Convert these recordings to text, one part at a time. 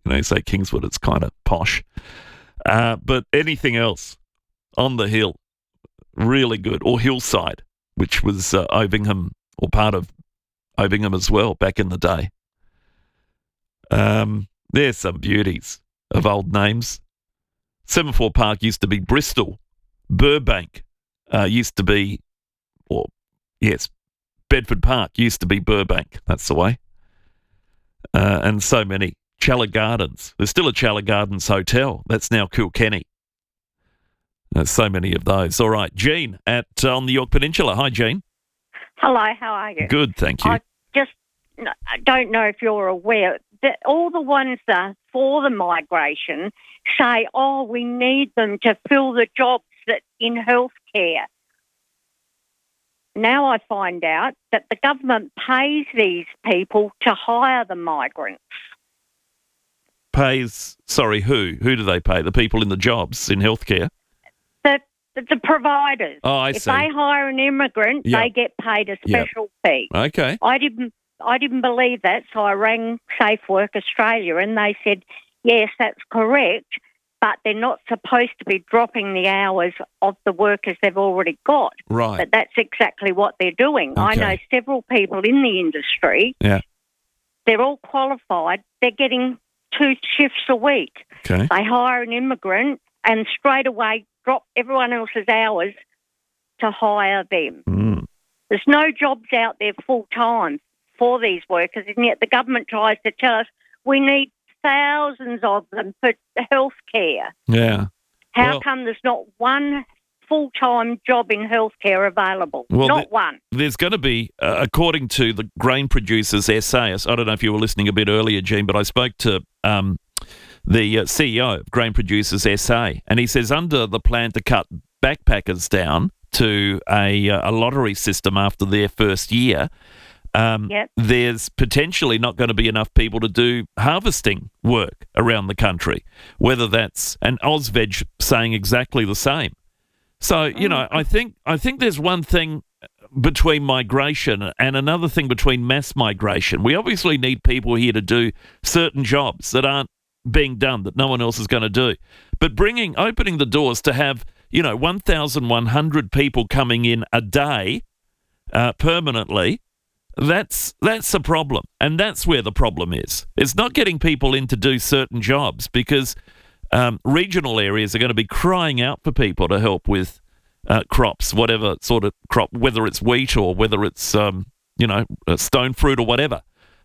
You say Kingswood, it's kind of posh. But anything else on the hill, really good. Or Hillside, which was Ovingham, or part of Ovingham as well back in the day. There's some beauties of old names. Semaphore Park used to be Bristol. Burbank used to be, Bedford Park used to be Burbank. That's the way. And so many. Challa Gardens. There's still a Challa Gardens Hotel. That's now Kilkenny. There's so many of those. All right, Jean on the York Peninsula. Hi, Jean. Hello, how are you? Good, thank you. I don't know if you're aware that all the ones that for the migration say, we need them to fill the jobs that in healthcare. Now I find out that the government pays these people to hire the migrants. Sorry, who? Who do they pay? The people in the jobs in healthcare? The providers. Oh, I see. see. If they hire an immigrant, they get paid a special fee. Okay. I didn't believe that, so I rang Safe Work Australia and they said, yes, that's correct, but they're not supposed to be dropping the hours of the workers they've already got. Right. But that's exactly what they're doing. Okay. I know several people in the industry. Yeah. They're all qualified. They're getting 2 shifts a week. Okay. They hire an immigrant and straight away drop everyone else's hours to hire them. Mm. There's no jobs out there full-time for these workers, and yet the government tries to tell us we need thousands of them for healthcare. Yeah. How come there's not one full-time job in healthcare available? Well, not one. There's going to be, according to the Grain Producers SA, I don't know if you were listening a bit earlier, Gene, but I spoke to the CEO of Grain Producers SA, and he says under the plan to cut backpackers down to a lottery system after their first year, there's potentially not going to be enough people to do harvesting work around the country, whether that's, and Ausveg saying exactly the same. So, I think there's one thing between migration and another thing between mass migration. We obviously need people here to do certain jobs that aren't being done, that no one else is going to do. But opening the doors to have, 1,100 people coming in a day permanently, that's a problem. And that's where the problem is. It's not getting people in to do certain jobs because regional areas are going to be crying out for people to help with crops, whatever sort of crop, whether it's wheat or whether it's, stone fruit or whatever.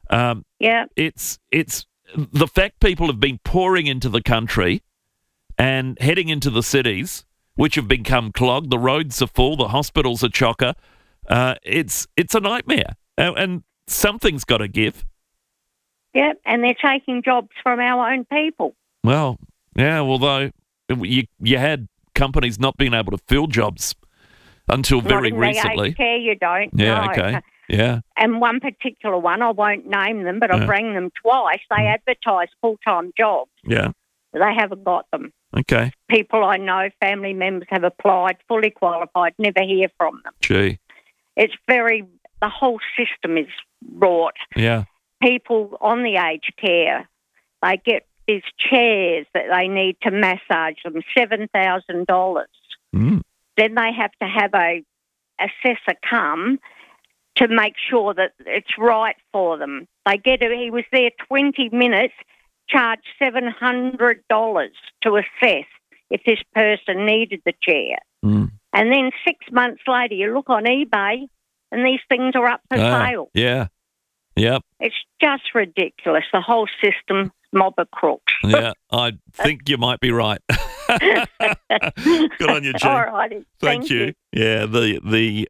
It's the fact people have been pouring into the country and heading into the cities, which have become clogged. The roads are full. The hospitals are chocker. It's a nightmare. And something's got to give. Yeah, and they're taking jobs from our own people. Well, yeah, although you had companies not being able to fill jobs until very recently. Not in the aged care, you don't. Yeah, no. okay. Yeah. And one particular one, I won't name them, but I've rang them twice. They advertise full-time jobs. Yeah. They haven't got them. Okay. People I know, family members have applied, fully qualified, never hear from them. Gee. It's the whole system is wrought. Yeah. People on the aged care, they get these chairs that they need to massage them, $7,000. Mm. Then they have to have a assessor come to make sure that it's right for them. He was there 20 minutes, charged $700 to assess if this person needed the chair. Mm. And then 6 months later, you look on eBay and these things are up for sale. Yeah. Yep. It's just ridiculous. The whole system, mob of crooks. Yeah, I think you might be right. Good on you, Jean. All righty. Thank you. Yeah, the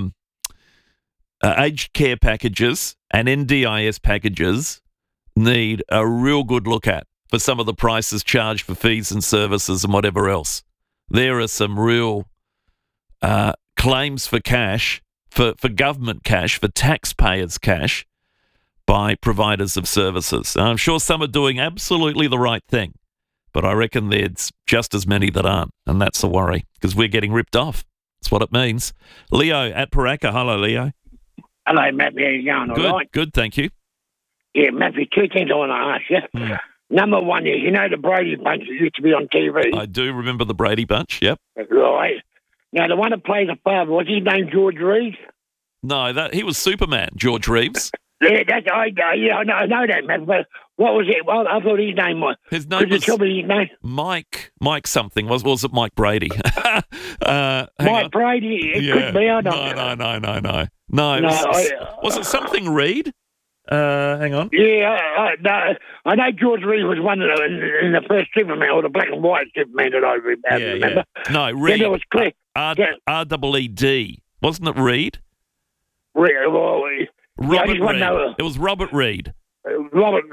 aged care packages and NDIS packages need a real good look at for some of the prices charged for fees and services and whatever else. There are some real claims for cash, for government cash, for taxpayers' cash by providers of services. And I'm sure some are doing absolutely the right thing, but I reckon there's just as many that aren't, and that's a worry because we're getting ripped off. That's what it means. Leo at Paraka. Hello, Leo. Hello, Matthew. How you going? Good, all right? good, thank you. Yeah, Matthew, 2 things I want to ask you. Number one is, you know, the Brady Bunch that used to be on TV? I do remember the Brady Bunch, yep. Right. Now, the one that plays the father, what's his name, George Reeves? No, he was Superman, George Reeves. Yeah, I know that, man. But what was it? Well, I thought his name was. His name Could you was tell me his name? Mike something. Was it Mike Brady? Hang Mike on. Brady? It could be, I don't know. No. No, Was it something Reed? Hang on. Yeah, no, I know George Reeves was one of the, in the first Superman, or the black and white Superman that I remember. Yeah. No, Reed. Then there was Cliff. R-E-E-D. Wasn't it Reed? Robert Reed. It was Robert Reed. Robert,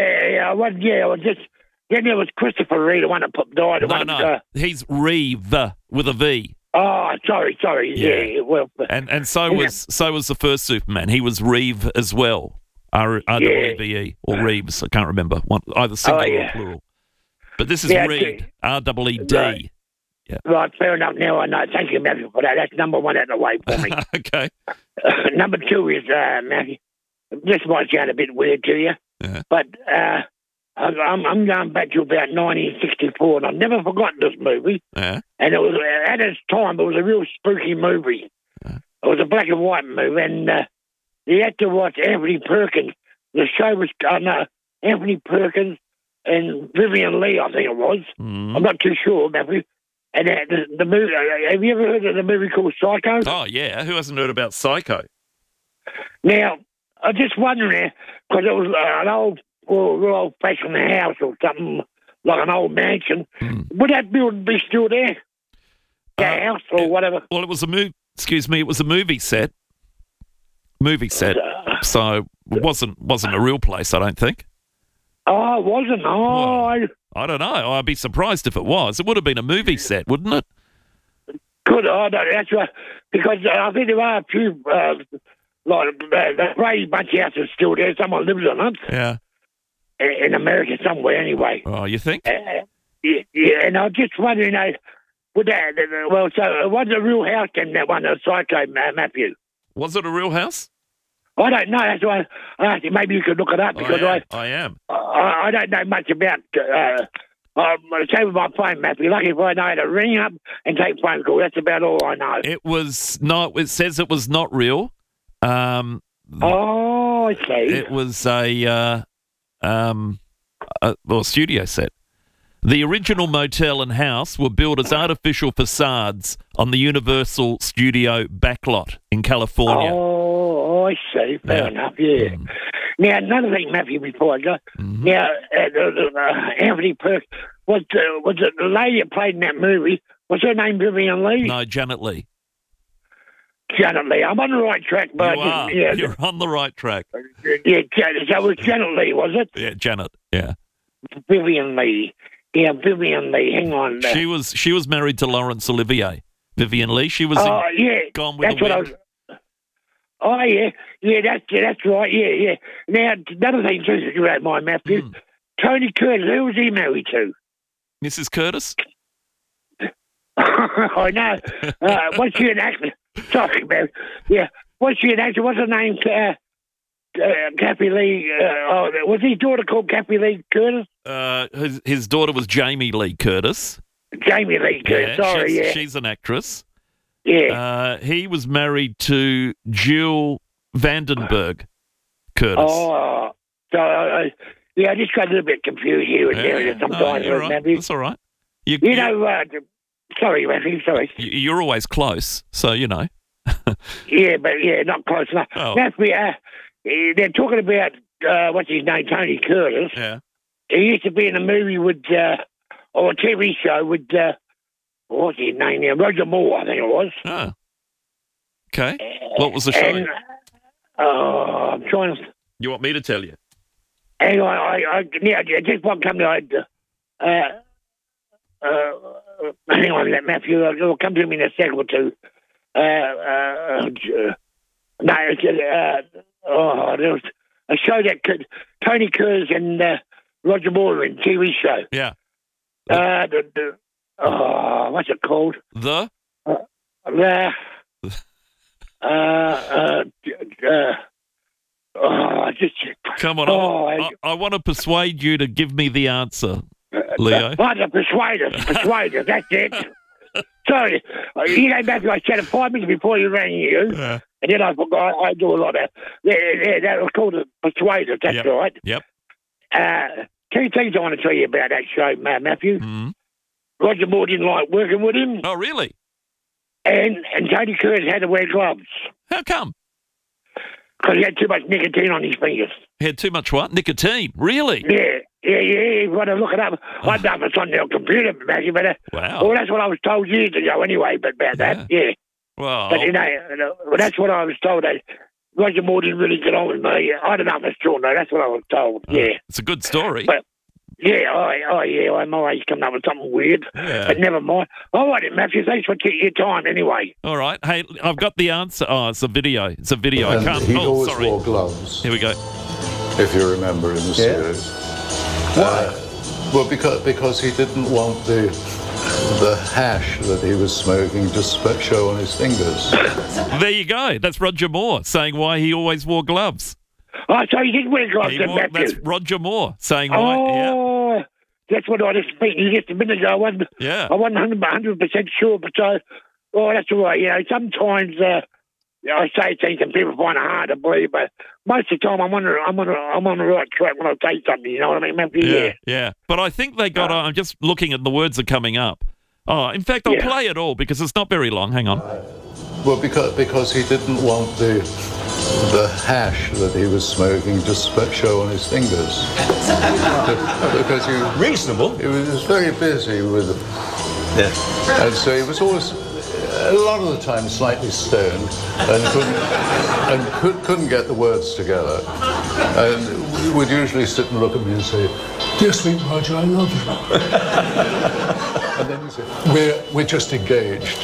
then there was Christopher Reed, the one that died. No. He's Reeve with a V. Oh, sorry. Yeah. Well, and so was the first Superman. He was Reeve as well. R-E-E-V-E or Reeves. I can't remember. Either singular or plural. But this is Reed. R-E-E-D. Right. Yeah. Right, fair enough. Now I know. Thank you, Matthew, for that. That's number one out of the way for me. Okay. Number two is, Matthew, this might sound a bit weird to you, but I'm going back to about 1964, and I've never forgotten this movie. Yeah. And it was, at its time, it was a real spooky movie. It was a black and white movie, and you had to watch Anthony Perkins. The show was, Anthony Perkins and Vivian Lee, I think it was. I'm not too sure, Matthew. And the movie, have you ever heard of the movie called Psycho? Oh, yeah. Who hasn't heard about Psycho? Now, I was just wondering, because it was an old-fashioned house or something, like an old mansion. Would that building be still there? That house or whatever? Well, it was a movie. Excuse me. It was a movie set. So it wasn't a real place, I don't think. Oh, it wasn't. Oh, well, I don't know. I'd be surprised if it was. It would have been a movie set, wouldn't it? Good. Oh, no, that's right. Because I think there are a few, like the Brady Bunch house is still there. Someone lives on it. Yeah. In America somewhere, anyway. Oh, you think? Yeah, and I was just wondering, would that? Well, so it was a real house, then, that one, Psycho, Matthew. Was it a real house? I don't know. That's why I asked you. Maybe you could look it up because I am. I don't know much about. Same with my phone, Matthew. Lucky if I know how to ring up and take phone calls. That's about all I know. It was not. It says it was not real. I see. It was a studio set. The original motel and house were built as artificial facades on the Universal Studio backlot in California. Oh, I see. Fair enough, yeah. Now, another thing, Matthew, before I go. Now, Anthony Perkins, was it the lady that played in that movie, was her name Vivian Lee? No, Janet Lee. Janet Lee. I'm on the right track, but You're on the right track. Yeah, so it was Janet Lee, was it? Yeah, Janet, yeah. Vivian Lee. Yeah, Vivian Lee. Hang on. She was married to Laurence Olivier. Vivian Lee. She was Gone with the Wind. That's right. Yeah. Now, another thing too, if you don't mind, Matthew. Tony Curtis, who was he married to? Mrs. Curtis? I know. Was she an actor? Sorry, man. Yeah. Was she an actor? What's her name? Kathy Lee. Was his daughter called Kathy Lee Curtis? His daughter was Jamie Lee Curtis. Jamie Lee Curtis. She's an actress. Yeah. He was married to Jill Vandenberg Curtis. Oh, so I just got a little bit confused here and there sometimes. Right. That's all right. Sorry, Matthew, sorry. You're always close, so you know. Not close enough. Oh. Matthew, they're talking about, what's his name, Tony Curtis. Yeah. He used to be in a movie with, or a TV show with, what's his name now? Roger Moore, I think it was. Oh. Okay. What was the show? And, I'm trying to... You want me to tell you? Hang on, just one company hang on, Matthew, it'll come to me in a second or two. There was a show that Tony Curtis and Roger Moore in TV show. Yeah. What's it called? Come on, I want to persuade you to give me the answer, Leo. Persuade us, that's it. Sorry, Matthew, I said it 5 minutes before you rang you, and then I forgot. I do a lot of... Yeah, that was called persuade us, that's right. Yep. 2 things I want to tell you about that show, Matthew. Mm-hmm. Roger Moore didn't like working with him. Oh, really? And Tony Curtis had to wear gloves. How come? Because he had too much nicotine on his fingers. He had too much what? Nicotine? Really? Yeah. You want to look it up. I don't know if it's on your computer, Matthew, but wow. Well, that's what I was told years ago anyway, but about that, yeah. Well, but, that's what I was told. Roger Moore didn't really get on with me. I don't know if it's true, no, that's what I was told, yeah. It's a good story. But, yeah, I'm always coming up with something weird, but never mind. All right, Matthew, thanks for your time anyway. All right. Hey, I've got the answer. Oh, it's a video. It's a video. And I can't... he always sorry. wore gloves. Here we go. If you remember in the series. Why? Well, because he didn't want the hash that he was smoking to show on his fingers. There you go. That's Roger Moore saying why he always wore gloves. Oh, so he did wear gloves, Matthew. That's Roger Moore saying why. Oh, that's what I was speaking just a minute ago. I wasn't 100% sure, but that's all right. Sometimes I say things and people find it hard to believe, but most of the time I'm on the right track when I say something. You know what I mean, Matthew? Yeah. But I think they got. I'm just looking at the words are coming up. Oh, in fact, I'll play it all because it's not very long. Hang on. Well, because he didn't want the hash that he was smoking to show on his fingers. Because he was very busy with them. Yeah. And so he was always, a lot of the time, slightly stoned and couldn't get the words together. And we would usually sit and look at me and say, "Dear sweet Roger, I love you." And then he said, "We're just engaged."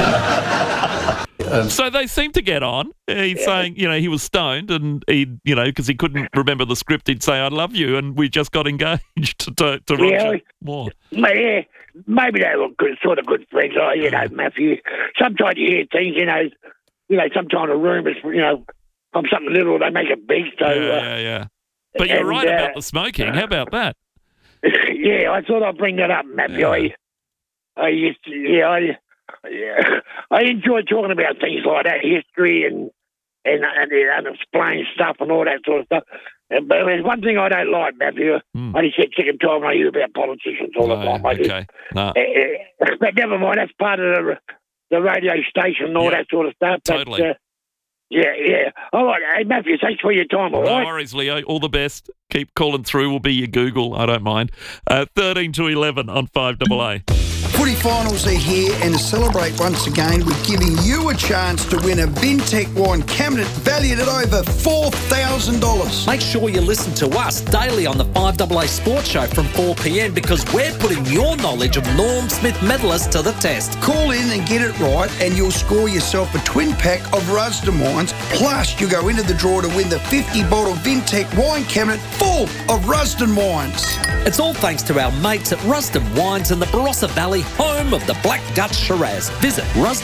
So they seem to get on. He's saying, he was stoned and because he couldn't remember the script, he'd say, "I love you," and we just got engaged to Roger Moore. Yeah, maybe they were sort of good friends, Matthew. Sometimes you hear things, sometimes a rumours, from something little, they make it big. So, yeah. But you're right about the smoking. How about that? Yeah, I thought I'd bring that up, Matthew. I enjoy talking about things like that, history and explain stuff and all that sort of stuff. But there's one thing I don't like, Matthew. I just get sick and tired when I hear about politicians all the time. Okay. No. But never mind, that's part of the radio station and all that sort of stuff. Totally. But, yeah. All right, hey, Matthew, thanks for your time, all right? No worries, Leo. All the best. Keep calling through. We'll be your Google. I don't mind. 13 to 11 on 5AA. Footy finals are here, and to celebrate once again, we're giving you a chance to win a Vintec wine cabinet valued at over $4,000. Make sure you listen to us daily on the 5AA Sports Show from 4 p.m. because we're putting your knowledge of Norm Smith medalists to the test. Call in and get it right, and you'll score yourself a twin pack of Rusden wines. Plus, you go into the draw to win the 50-bottle Vintec wine cabinet full of Rusden wines. It's all thanks to our mates at Rusden Wines in the Barossa Valley, home of the Black Dutch Shiraz. Visit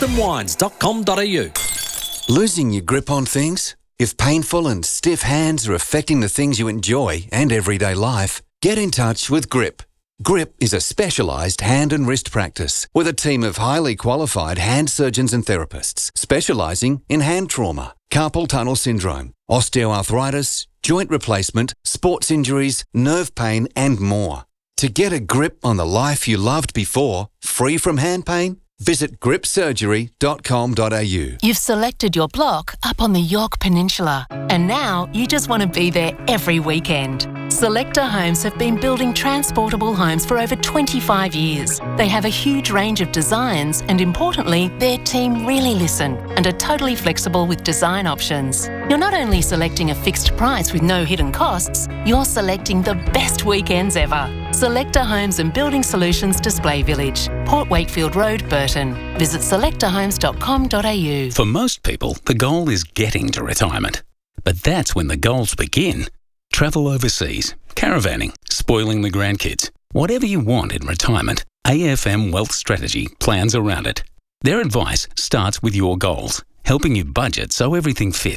rusdenwines.com.au. Losing your grip on things? If painful and stiff hands are affecting the things you enjoy and everyday life, get in touch with Grip. Grip is a specialised hand and wrist practice with a team of highly qualified hand surgeons and therapists specialising in hand trauma, carpal tunnel syndrome, osteoarthritis, joint replacement, sports injuries, nerve pain and more. To get a grip on the life you loved before, free from hand pain, visit gripsurgery.com.au. You've selected your block up on the Yorke Peninsula, and now you just want to be there every weekend. Selector Homes have been building transportable homes for over 25 years. They have a huge range of designs, and importantly, their team really listen and are totally flexible with design options. You're not only selecting a fixed price with no hidden costs, you're selecting the best weekends ever. Selector Homes and Building Solutions Display Village, Port Wakefield Road, Burton. Visit selectorhomes.com.au. For most people, the goal is getting to retirement. But that's when the goals begin. Travel overseas, caravanning, spoiling the grandkids. Whatever you want in retirement, AFM Wealth Strategy plans around it. Their advice starts with your goals, helping you budget so everything fits.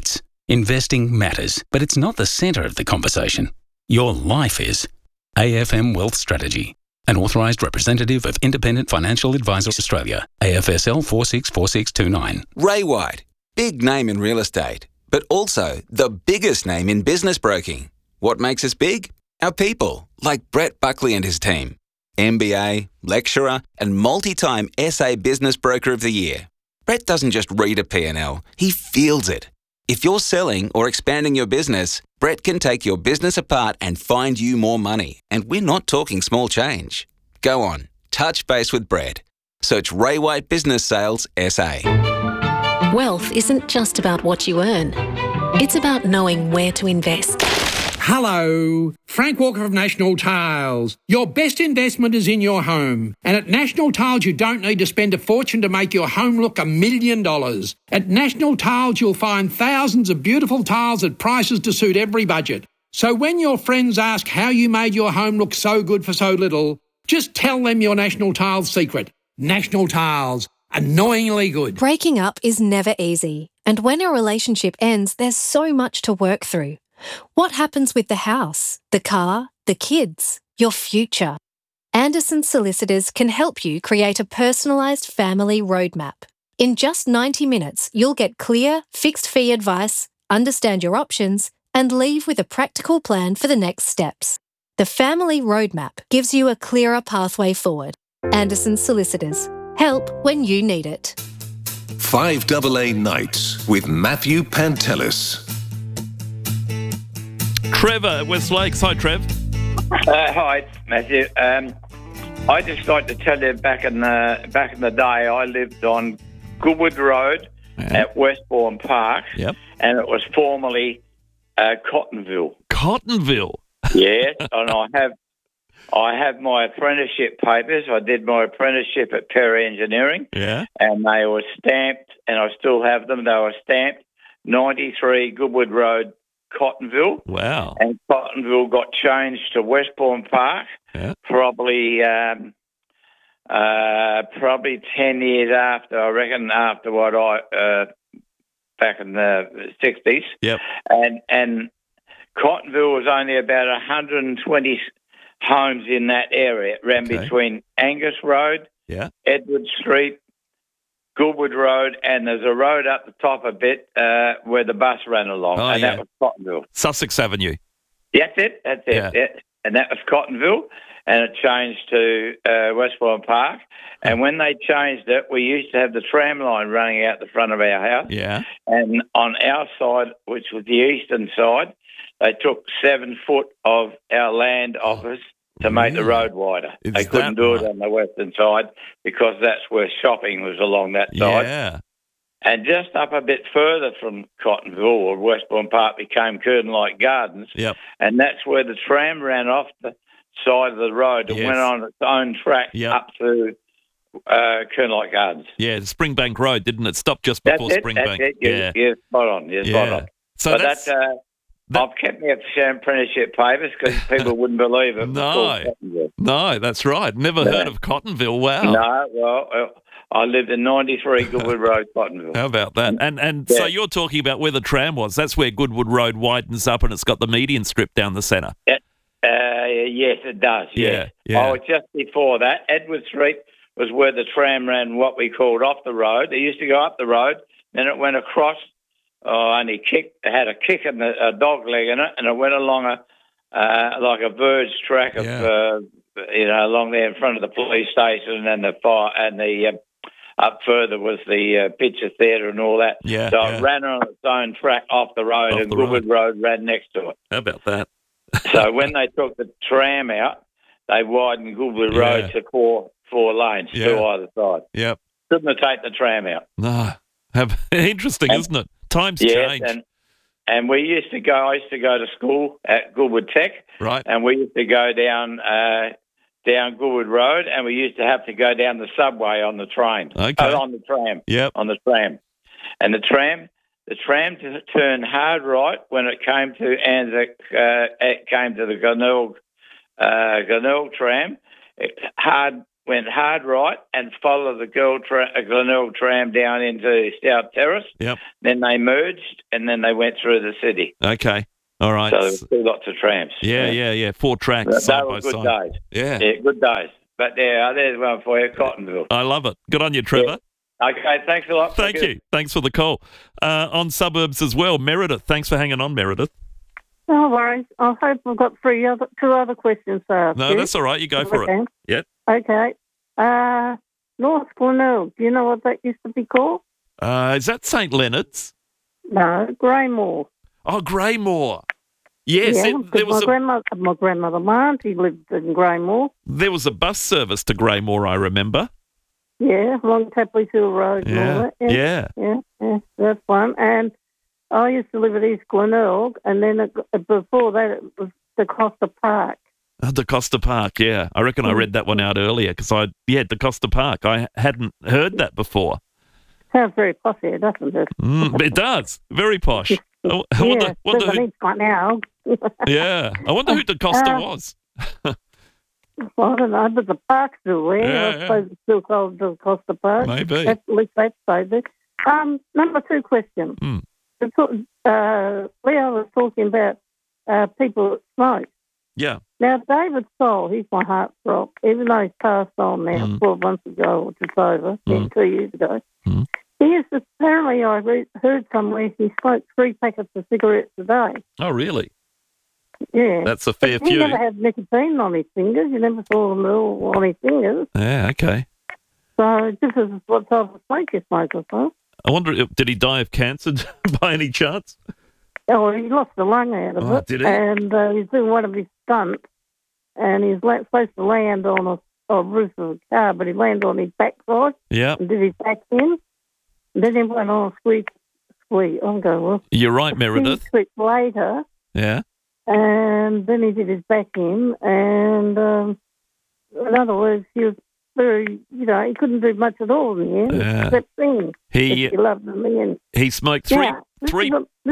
Investing matters, but it's not the centre of the conversation. Your life is. AFM Wealth Strategy. An authorised representative of Independent Financial Advisors Australia. AFSL 464629. Ray White, big name in real estate, but also the biggest name in business broking. What makes us big? Our people, like Brett Buckley and his team. MBA, lecturer, and multi-time SA Business Broker of the Year. Brett doesn't just read a P&L, he feels it. If you're selling or expanding your business, Brett can take your business apart and find you more money. And we're not talking small change. Go on, touch base with Brett. Search Ray White Business Sales SA. Wealth isn't just about what you earn. It's about knowing where to invest. Hello, Frank Walker of National Tiles. Your best investment is in your home. And at National Tiles, you don't need to spend a fortune to make your home look $1 million. At National Tiles, you'll find thousands of beautiful tiles at prices to suit every budget. So when your friends ask how you made your home look so good for so little, just tell them your National Tiles secret. National Tiles. Annoyingly good. Breaking up is never easy. And when a relationship ends, there's so much to work through. What happens with the house, the car, the kids, your future? Anderson Solicitors can help you create a personalised family roadmap. In just 90 minutes, you'll get clear, fixed-fee advice, understand your options, and leave with a practical plan for the next steps. The Family Roadmap gives you a clearer pathway forward. Anderson Solicitors. Help when you need it. 5AA Nights with Matthew Pantelis. Trevor at West Lakes. Hi, Trev. Hi, it's Matthew. I just like to tell you, back in the day, I lived on Goodwood Road at Westbourne Park, and it was formerly Cottonville. Cottonville. Yes, and I have my apprenticeship papers. I did my apprenticeship at Perry Engineering, and they were stamped, and I still have them. They were stamped 93 Goodwood Road, Cottonville. Wow. And Cottonville got changed to Westbourne Park probably 10 years after, I reckon, after what back in the 60s. Yep. And Cottonville was only about 120 homes in that area. It ran between Angus Road, Edward Street, Goodwood Road, and there's a road up the top a bit where the bus ran along, that was Cottonville. Sussex Avenue. That's it. Yeah. And that was Cottonville, and it changed to Westbourne Park. And when they changed it, we used to have the tram line running out the front of our house. Yeah. And on our side, which was the eastern side, they took 7 foot of our land office to make the road wider. They couldn't do it on the western side because that's where shopping was along that side. Yeah. And just up a bit further from Cottonville, or Westbourne Park, became Curtin-like Gardens. Yep. And that's where the tram ran off the side of the road and went on its own track up to Curtin-like Gardens. Yeah, Springbank Road, didn't it? Stopped just before Springbank. That's it. Yeah, spot on. Yeah, spot on. So I've kept my apprenticeship papers because people wouldn't believe it. No, that's right. Never heard of Cottonville. Wow. No, well, I lived in 93 Goodwood Road, Cottonville. How about that? And so you're talking about where the tram was. That's where Goodwood Road widens up and it's got the median strip down the centre. Yes, it does. Yeah. Oh, just before that, Edward Street was where the tram ran, what we called off the road. It used to go up the road, then it went across. It had a kick and a dog leg in it, and it went along like a bird's track of along there in front of the police station and the fire, and the up further was the picture theatre and all that. Yeah, so it ran on its own track off the road, and Goodwood Road ran next to it. How about that? So when they took the tram out, they widened Goodwood Road to four lanes, two either side. Yep. Couldn't have taken the tram out. No. Interesting, isn't it? Times change. And I used to go to school at Goodwood Tech. Right. And we used to go down Goodwood Road, and we used to have to go down the subway on the train. Okay. On the tram. Yep. On the tram. And the tram turned hard right when it came to Anzac, it came to the Glenelg tram. Hard went hard right and followed the Glenelg tram down into South Terrace. Yep. Then they merged, and then they went through the city. Okay. All right. So there were still lots of trams. Yeah. 4 tracks They side were by good side. days. Yeah. Good days. But there's one for you, Cottonville. I love it. Good on you, Trevor. Yeah. Okay, thanks a lot. Thank you. Thanks for the call. On suburbs as well, Meredith. Thanks for hanging on, Meredith. No worries. I hope I've got two other questions to ask. No, that's all right. You go for it. Yep. Okay. North Glenelg, do you know what that used to be called? Is that St Leonard's? No, Greymore. Oh, Greymore. Yes. Yeah, my grandmother, my auntie lived in Greymore. There was a bus service to Greymore, I remember. Yeah, along Tapley Hill Road and all that. Yeah, that's one. And I used to live at East Glenelg, and then before that it was DeCosta Park. DeCosta Park, yeah. I reckon I read that one out earlier because DeCosta Park. I hadn't heard that before. Sounds very posh, doesn't it? It does. Very posh. I wonder right now. Yeah. I wonder who DeCosta was. Well, I don't know, but the park's still there. I suppose it's still called DeCosta Park. Maybe. At least that's so there. Number 2 question. Leo was talking about people that smoke. Yeah. Now, David Soul, he's my heartthrob, even though he's passed on now 12 months ago, which is over, 2 years ago. He is apparently, I heard somewhere, he smoked 3 packets of cigarettes a day. Oh, really? Yeah. That's a fair few. He never had nicotine on his fingers. You never saw them all on his fingers. Yeah, okay. So this is what type of smoke you smoke, I suppose. I wonder, did he die of cancer by any chance? Oh, he lost a lung out of it. Did he? And he's doing one of his stunts, and he's supposed to land on a roof of a car, but he landed on his backside. Yeah. And did his back in. And then he went on a squeak. I'm going, well. You're right, Meredith. 6 weeks later. Yeah. And then he did his back in, and in other words, he was very, he couldn't do much at all in the end, except sing. He loved in the end. He smoked three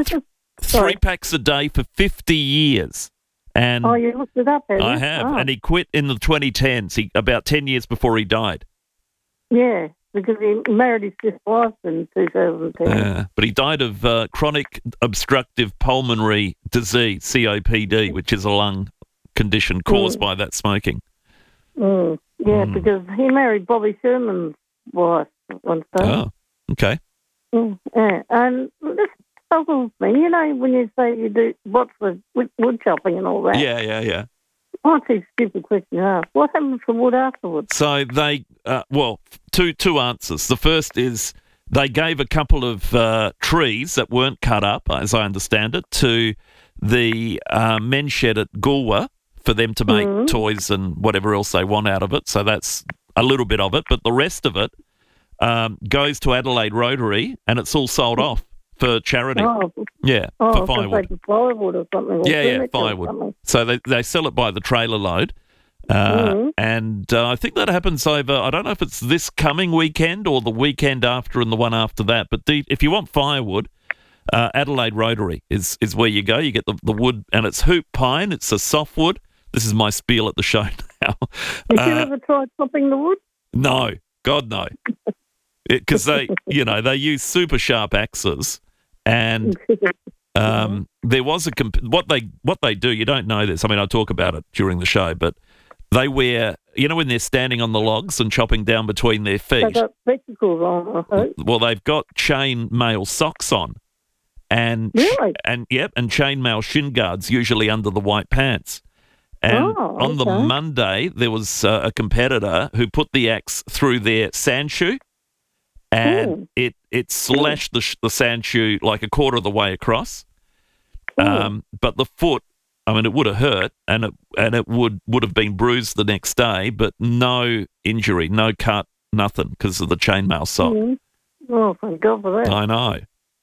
packs a day for 50 years. And you looked it up, have you? I have, and he quit in the 2010s, about 10 years before he died. Yeah, because he married his fifth wife in 2010. But he died of chronic obstructive pulmonary disease, COPD, which is a lung condition caused by that smoking. Yeah, because he married Bobby Sherman's wife one time. Oh, okay. And this puzzles me. When you say you do what's the wood chopping and all that. Yeah. What's a stupid question to ask? What happens to wood afterwards? So they, two answers. The first is they gave a couple of trees that weren't cut up, as I understand it, to the men's shed at Goolwa for them to make toys and whatever else they want out of it. So that's a little bit of it. But the rest of it goes to Adelaide Rotary, and it's all sold off for charity. For firewood. Firewood or something. Firewood. So they sell it by the trailer load. And I think that happens over, I don't know if it's this coming weekend or the weekend after and the one after that. But if you want firewood, Adelaide Rotary is where you go. You get the wood, and it's hoop pine. It's a softwood. This is my spiel at the show now. Have you ever tried chopping the wood? No. God, no. Because they use super sharp axes. And there was what they do. You don't know this. I mean, I talk about it during the show, but they wear, when they're standing on the logs and chopping down between their feet. They've got spectacles on, I hope. Well, they've got chain mail socks on, and and chain mail shin guards, usually under the white pants. And on the Monday, there was a competitor who put the axe through their sand shoe. And it slashed the sand shoe like a quarter of the way across. But the foot, it would have hurt, and it would have been bruised the next day, but no injury, no cut, nothing, because of the chainmail sock. Oh, thank God for that. I know.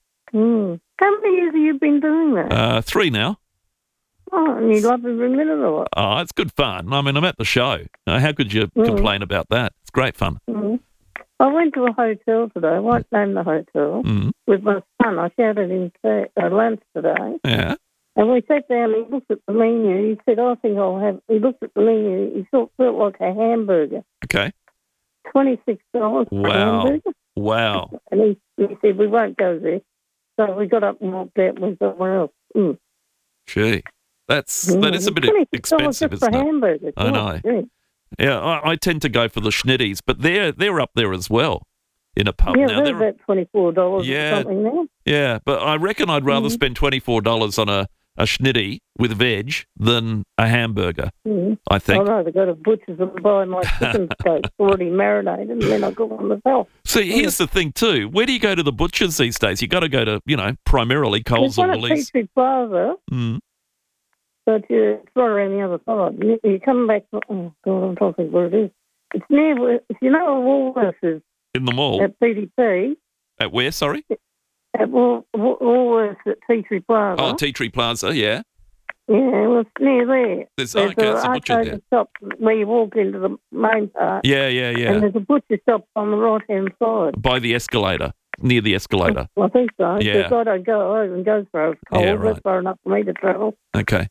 How many years have you been doing that? 3 now. Oh, and you love every minute of it. Oh, it's good fun. I'm at the show. How could you complain about that? It's great fun. I went to a hotel today. I won't name the hotel. With my son. I shouted him lunch today. Yeah. And we sat down. He looked at the menu. He said, "I think I'll have." He looked at the menu. He felt like a hamburger. Okay. $26 for a Wow. hamburger. Wow. And he said, we won't go there. So we got up and walked out and went somewhere else. Mm. Gee. That is a bit $26 expensive, just for isn't it? hamburgers. I know. Yeah. Yeah, I tend to go for the schnitties, but they're up there as well in a pub. Yeah, Now, they're about $24 Yeah. or something now. Yeah, but I reckon I'd rather spend $24 on a schnitty with veg than a hamburger, I think. I'd rather go to butcher's and buy my chicken steak already marinated, and then I got one myself. See, here's the thing too. Where do you go to the butchers these days? You got to go to, primarily Coles There's or one at Woolies. Petrie Plaza, but it's right around the other side. You come back, oh God, I'm trying to think where it is. It's near, if you know where Woolworths is, In the mall. at PDP, At where, sorry? at Woolworths at Petrie Plaza. Oh, Tea Tree Plaza, yeah. Yeah, well, it's near there. There's an okay, it's a butcher arcade shop where you walk into the main part. Yeah. And there's a butcher shop on the right-hand side. By the escalator, near the escalator. I think so. Yeah. Because I don't go over and go for Coles. Yeah, right. That's far enough for me to travel. Okay.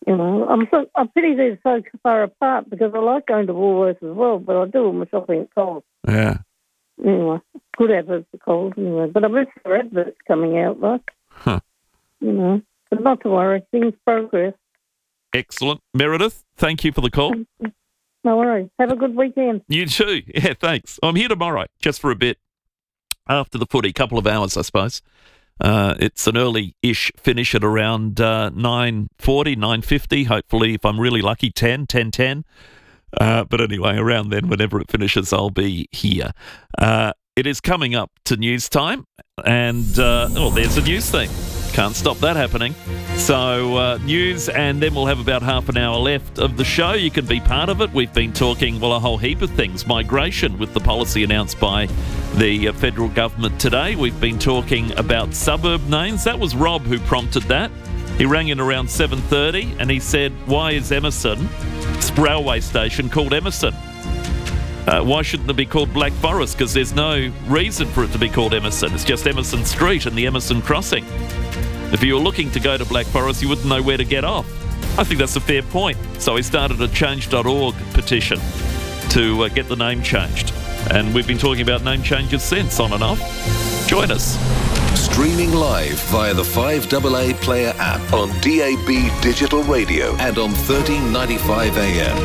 I pity they're so far apart because I like going to Woolworths as well, but I do all my shopping at Coles. Yeah. Anyway, good adverts for Coles anyway. But I miss their adverts coming out, though. Huh. But not to worry, things progress. Excellent. Meredith, thank you for the call. No worries. Have a good weekend. You too. Yeah, thanks. I'm here tomorrow, just for a bit. After the footy, couple of hours, I suppose. It's an early-ish finish at around 9:40, 9:50. Hopefully, if I'm really lucky, 10:10. But anyway, around then, whenever it finishes, I'll be here. It is coming up to news time, and there's a news thing. Can't stop that happening. So news, and then we'll have about half an hour left of the show. You can be part of it. We've been talking, a whole heap of things. Migration, with the policy announced by the federal government today. We've been talking about suburb names. That was Rob who prompted that. He rang in around 7:30 and he said, why is Emerson railway station called Emerson? Why shouldn't it be called Black Forest? Because there's no reason for it to be called Emerson. It's just Emerson Street and the Emerson Crossing. If you were looking to go to Black Forest, you wouldn't know where to get off. I think that's a fair point. So we started a change.org petition to get the name changed. And we've been talking about name changes since, on and off. Join us. Streaming live via the 5AA Player app on DAB Digital Radio and on 1395 AM.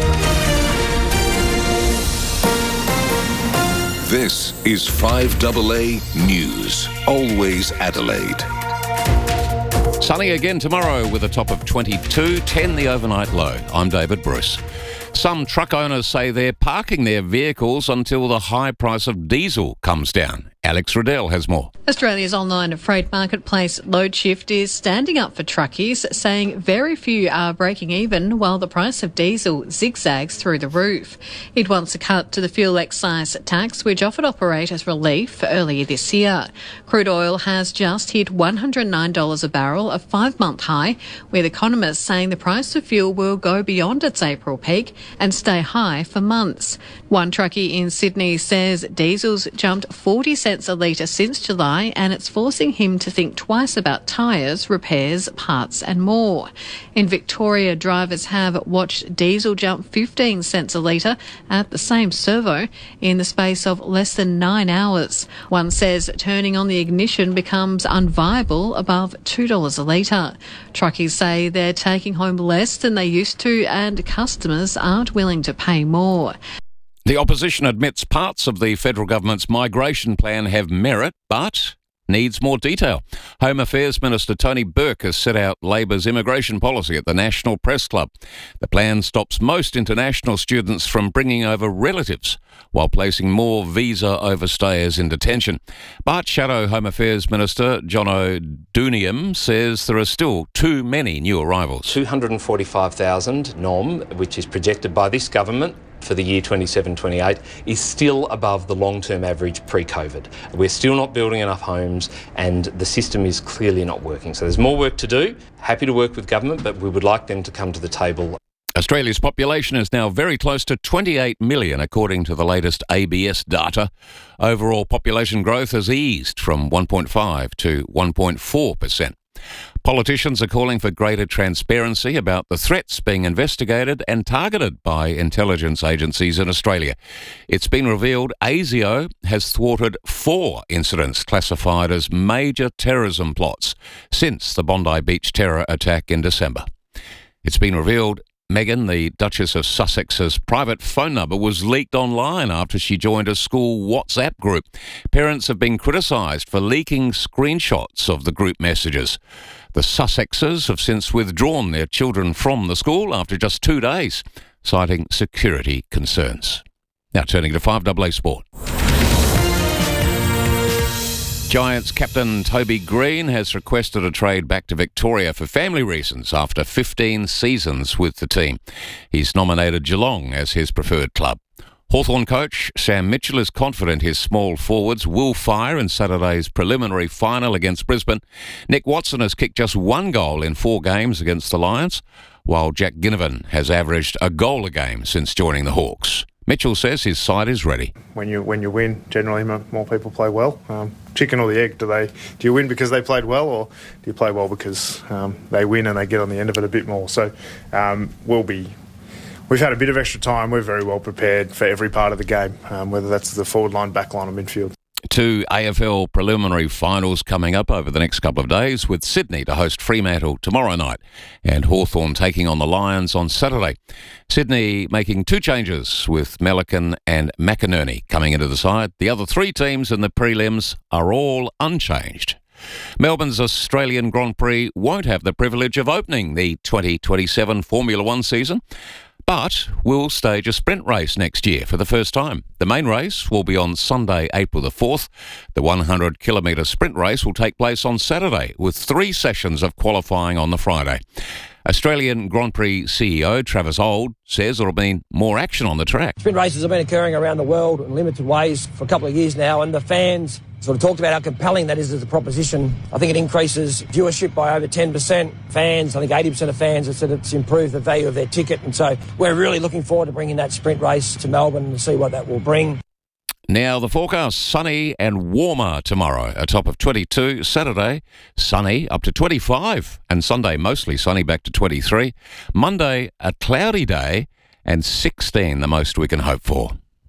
This is 5AA News, always Adelaide. Sunny again tomorrow with a top of 22, 10 the overnight low. I'm David Bruce. Some truck owners say they're parking their vehicles until the high price of diesel comes down. Alex Riddell has more. Australia's online freight marketplace LoadShift is standing up for truckies, saying very few are breaking even while the price of diesel zigzags through the roof. It wants a cut to the fuel excise tax, which offered operators relief earlier this year. Crude oil has just hit $109 a barrel, a 5-month high, with economists saying the price of fuel will go beyond its April peak and stay high for months. One truckie in Sydney says diesel's jumped 40 cents a litre since July, and it's forcing him to think twice about tyres, repairs, parts and more. In Victoria, drivers have watched diesel jump 15 cents a litre at the same servo in the space of less than 9 hours. One says turning on the ignition becomes unviable above $2 a litre. Truckies say they're taking home less than they used to, and customers aren't willing to pay more. The opposition admits parts of the federal government's migration plan have merit, but needs more detail. Home Affairs Minister Tony Burke has set out Labor's immigration policy at the National Press Club. The plan stops most international students from bringing over relatives, while placing more visa overstayers in detention. But Shadow Home Affairs Minister Jono Duniam says there are still too many new arrivals. 245,000 NOM, which is projected by this government for the year 27-28, is still above the long-term average pre-COVID. We're still not building enough homes, and the system is clearly not working. So there's more work to do. Happy to work with government, but we would like them to come to the table. Australia's population is now very close to 28 million, according to the latest ABS data. Overall population growth has eased from 1.5 to 1.4%. Politicians are calling for greater transparency about the threats being investigated and targeted by intelligence agencies in Australia. It's been revealed ASIO has thwarted 4 incidents classified as major terrorism plots since the Bondi Beach terror attack in December. It's been revealed Meghan, the Duchess of Sussex's private phone number was leaked online after she joined a school WhatsApp group. Parents have been criticised for leaking screenshots of the group messages. The Sussexes have since withdrawn their children from the school after just 2 days, citing security concerns. Now turning to 5AA Sport. Giants captain Toby Green has requested a trade back to Victoria for family reasons after 15 seasons with the team. He's nominated Geelong as his preferred club. Hawthorn coach Sam Mitchell is confident his small forwards will fire in Saturday's preliminary final against Brisbane. Nick Watson has kicked just 1 goal in 4 games against the Lions, while Jack Ginnivan has averaged a goal a game since joining the Hawks. Mitchell says his side is ready. When you win, generally more people play well. Chicken or the egg? Do you win because they played well, or do you play well because they win and they get on the end of it a bit more? So we've had a bit of extra time. We're very well prepared for every part of the game, whether that's the forward line, back line, or midfield. 2 AFL preliminary finals coming up over the next couple of days, with Sydney to host Fremantle tomorrow night and Hawthorn taking on the Lions on Saturday. Sydney making 2 changes, with Melican and McInerney coming into the side. The other 3 teams in the prelims are all unchanged. Melbourne's Australian Grand Prix won't have the privilege of opening the 2027 Formula One season, but will stage a sprint race next year for the first time. The main race will be on Sunday, April the 4th. The 100-kilometre sprint race will take place on Saturday, with 3 sessions of qualifying on the Friday. Australian Grand Prix CEO Travis Auld says there will be more action on the track. Sprint races have been occurring around the world in limited ways for a couple of years now, and the fans sort of talked about how compelling that is as a proposition. I think it increases viewership by over 10%. Fans, I think 80% of fans have said it's improved the value of their ticket, and so we're really looking forward to bringing that sprint race to Melbourne and see what that will bring. Now the forecast, sunny and warmer tomorrow, a top of 22. Saturday, sunny up to 25, and Sunday mostly sunny back to 23. Monday, a cloudy day, and 16 the most we can hope for.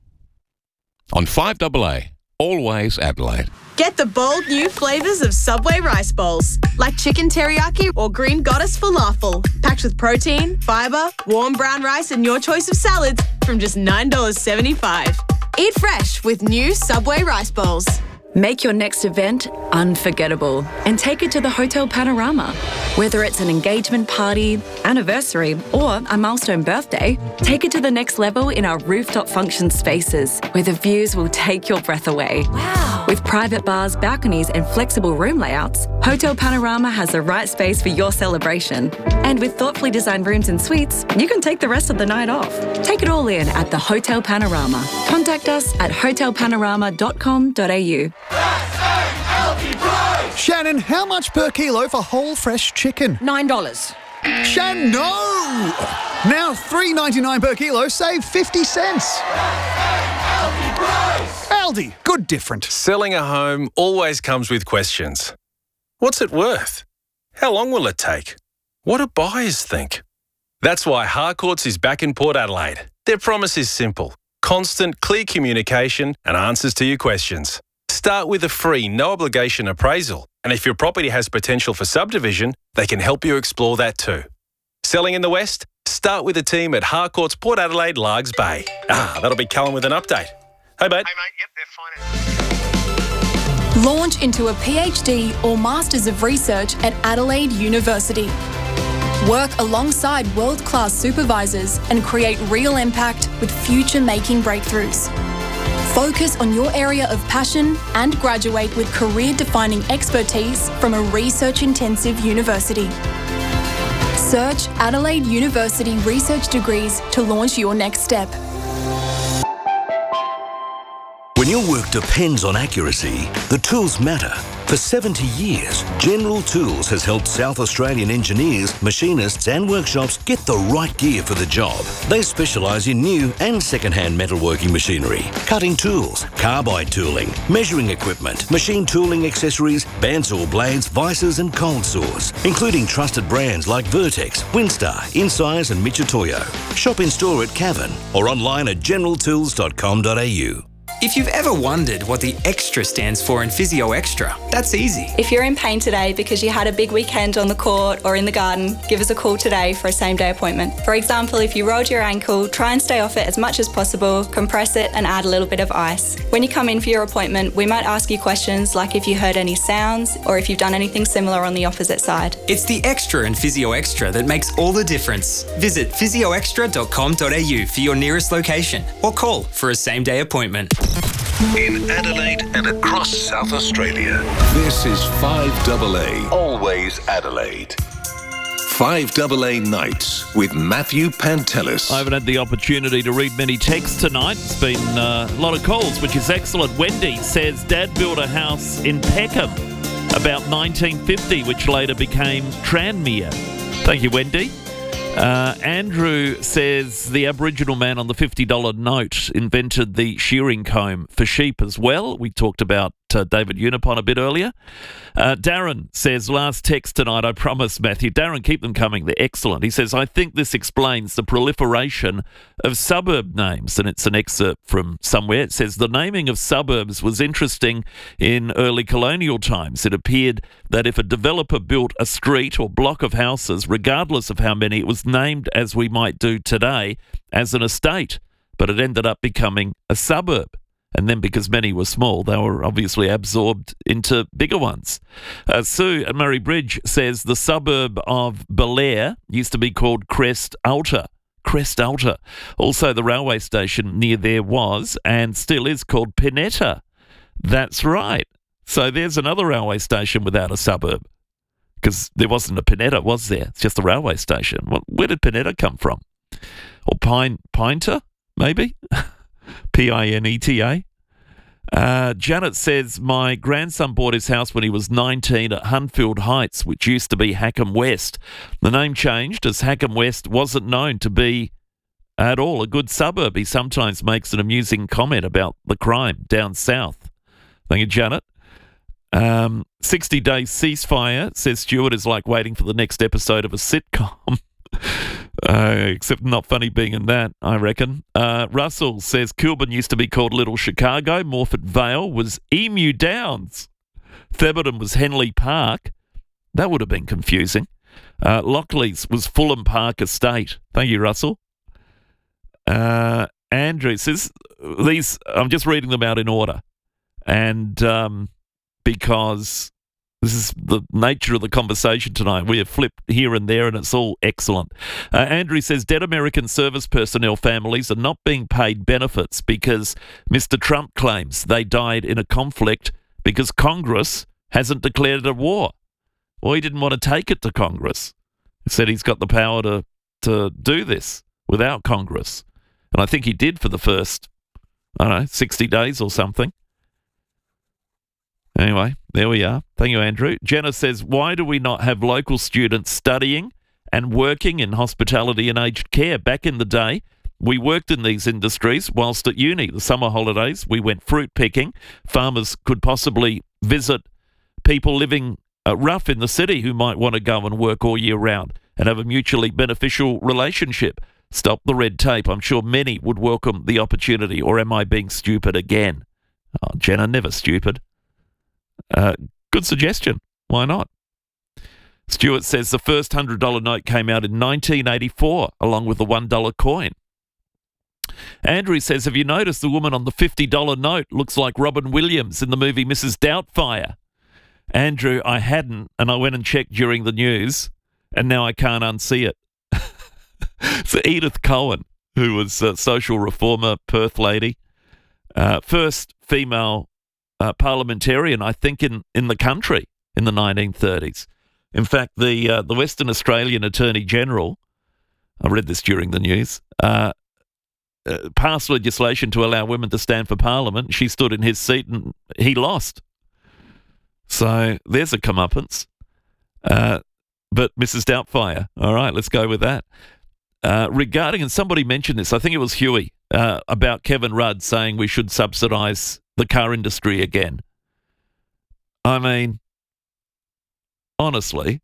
On 5AA, always Adelaide. Get the bold new flavours of Subway rice bowls, like chicken teriyaki or green goddess falafel, packed with protein, fibre, warm brown rice and your choice of salads from just $9.75. Eat fresh with new Subway rice bowls. Make your next event unforgettable and take it to the Hotel Panorama. Whether it's an engagement party, anniversary, or a milestone birthday, take it to the next level in our rooftop function spaces, where the views will take your breath away. Wow! With private bars, balconies, and flexible room layouts, Hotel Panorama has the right space for your celebration. And with thoughtfully designed rooms and suites, you can take the rest of the night off. Take it all in at the Hotel Panorama. Contact us at hotelpanorama.com.au. Shannon, how much per kilo for whole fresh chicken? $9. Shannon, no! Now $3.99 per kilo, save 50 cents. Aldi, good different. Selling a home always comes with questions. What's it worth? How long will it take? What do buyers think? That's why Harcourts is back in Port Adelaide. Their promise is simple: constant, clear communication and answers to your questions. Start with a free, no-obligation appraisal, and if your property has potential for subdivision, they can help you explore that too. Selling in the West? Start with a team at Harcourts Port Adelaide Largs Bay. That'll be Callum with an update. Hey, mate. Yep, they're fine. Launch into a PhD or Masters of Research at Adelaide University. Work alongside world-class supervisors and create real impact with future-making breakthroughs. Focus on your area of passion and graduate with career-defining expertise from a research-intensive university. Search Adelaide University Research Degrees to launch your next step. When your work depends on accuracy, the tools matter. For 70 years, General Tools has helped South Australian engineers, machinists and workshops get the right gear for the job. They specialise in new and second-hand metalworking machinery, cutting tools, carbide tooling, measuring equipment, machine tooling accessories, bandsaw blades, vices and cold saws, including trusted brands like Vertex, Winstar, Incise and Michitoyo. Shop in store at Cavan or online at generaltools.com.au. If you've ever wondered what the extra stands for in Physio Extra, that's easy. If you're in pain today because you had a big weekend on the court or in the garden, give us a call today for a same-day appointment. For example, if you rolled your ankle, try and stay off it as much as possible, compress it and add a little bit of ice. When you come in for your appointment, we might ask you questions like if you heard any sounds or if you've done anything similar on the opposite side. It's the extra in Physio Extra that makes all the difference. Visit physioextra.com.au for your nearest location or call for a same-day appointment. In Adelaide and across South Australia, this is 5AA, always Adelaide. 5AA Nights with Matthew Pantelis. I haven't had the opportunity to read many texts tonight. It's been a lot of calls, which is excellent. Wendy says Dad built a house in Peckham about 1950, which later became Tranmere. Thank you, Wendy. Andrew says the Aboriginal man on the $50 note invented the shearing comb for sheep as well. We talked about David Unipon a bit earlier. Darren says, last text tonight, I promise, Matthew. Darren, keep them coming. They're excellent. He says, I think this explains the proliferation of suburb names. And it's an excerpt from somewhere. It says, the naming of suburbs was interesting in early colonial times. It appeared that if a developer built a street or block of houses, regardless of how many, it was named as we might do today as an estate. But it ended up becoming a suburb. And then because many were small, they were obviously absorbed into bigger ones. Sue at Murray Bridge says the suburb of Belair used to be called Crest Alta. Crest Alta. Also, the railway station near there was and still is called Pinetta. That's right. So there's another railway station without a suburb. Because there wasn't a Pinetta, was there? It's just a railway station. Where did Pinetta come from? Or Pinter, maybe? Pineta. Janet says, my grandson bought his house when he was 19 at Hunfield Heights, which used to be Hackham West. The name changed as Hackham West wasn't known to be at all a good suburb. He sometimes makes an amusing comment about the crime down south. Thank you, Janet. 60-day ceasefire, says Stuart, is like waiting for the next episode of a sitcom. Except not funny being in that, I reckon. Russell says Kilburn used to be called Little Chicago. Morford Vale was Emu Downs. Theberton was Henley Park. That would have been confusing. Lockleys was Fulham Park Estate. Thank you, Russell. Andrew says these. I'm just reading them out in order, and because this is the nature of the conversation tonight. We have flipped here and there, and it's all excellent. Andrew says, dead American service personnel families are not being paid benefits because Mr. Trump claims they died in a conflict because Congress hasn't declared a war. Well, he didn't want to take it to Congress. He said he's got the power to do this without Congress. And I think he did for the first, 60 days or something. Anyway, there we are. Thank you, Andrew. Jenna says, why do we not have local students studying and working in hospitality and aged care? Back in the day, we worked in these industries whilst at uni. The summer holidays, we went fruit picking. Farmers could possibly visit people living rough in the city who might want to go and work all year round and have a mutually beneficial relationship. Stop the red tape. I'm sure many would welcome the opportunity. Or am I being stupid again? Oh, Jenna, never stupid. Good suggestion. Why not? Stuart says the first $100 note came out in 1984, along with the $1 coin. Andrew says, have you noticed the woman on the $50 note looks like Robin Williams in the movie Mrs. Doubtfire? Andrew, I hadn't, and I went and checked during the news, and now I can't unsee it. So Edith Cohen, who was a social reformer, Perth lady, first female parliamentarian, I think, in the country in the 1930s. In fact, the Western Australian Attorney General, I read this during the news, passed legislation to allow women to stand for Parliament. She stood in his seat and he lost. So there's a comeuppance. But Mrs. Doubtfire, all right, let's go with that. Regarding, and somebody mentioned this, I think it was Huey, about Kevin Rudd saying we should subsidise the car industry again. I mean, honestly,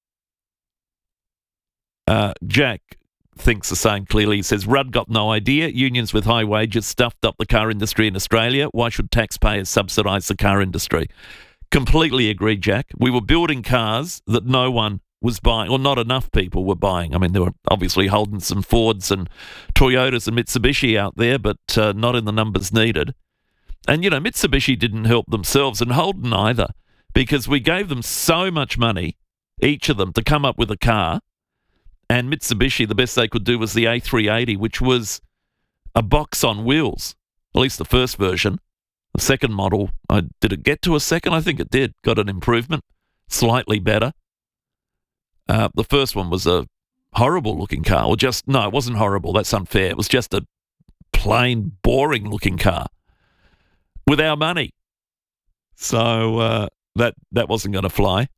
Jack thinks the same clearly. He says, Rudd got no idea. Unions with high wages stuffed up the car industry in Australia. Why should taxpayers subsidise the car industry? Completely agree, Jack. We were building cars that no one was buying, or not enough people were buying. I mean, there were obviously Holdens and Fords and Toyotas and Mitsubishi out there, but not in the numbers needed. And, you know, Mitsubishi didn't help themselves, and Holden either, because we gave them so much money, each of them, to come up with a car. And Mitsubishi, the best they could do was the A380, which was a box on wheels, at least the first version. The second model, did it get to a second? I think it did. Got an improvement, slightly better. The first one was a horrible-looking car. Or just, no, it wasn't horrible. That's unfair. It was just a plain, boring-looking car with our money. So that wasn't going to fly.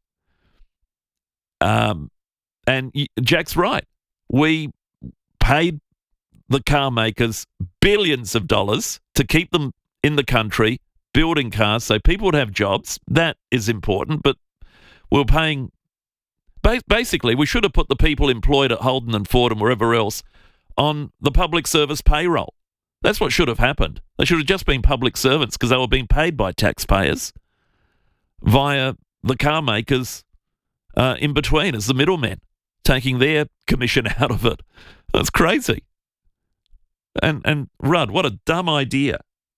And Jack's right. We paid the car makers billions of dollars to keep them in the country building cars so people would have jobs. That is important, but we're paying... Basically, we should have put the people employed at Holden and Ford and wherever else on the public service payroll. That's what should have happened. They should have just been public servants because they were being paid by taxpayers via the car makers in between as the middlemen, taking their commission out of it. That's crazy. And Rudd, what a dumb idea.